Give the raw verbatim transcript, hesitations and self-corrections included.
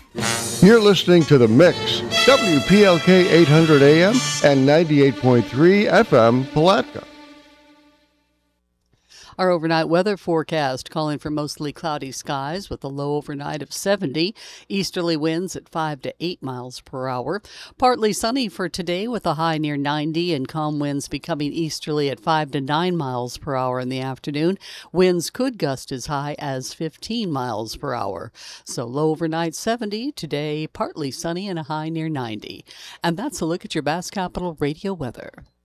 You're listening to The Mix, W P L K eight hundred A M and ninety-eight point three F M, Palatka. Our overnight weather forecast calling for mostly cloudy skies with a low overnight of seventy. Easterly winds at five to eight miles per hour. Partly sunny for today with a high near ninety and calm winds becoming easterly at five to nine miles per hour in the afternoon. Winds could gust as high as fifteen miles per hour. So low overnight seventy. Today partly sunny and a high near ninety. And that's a look at your Bass Capital radio weather.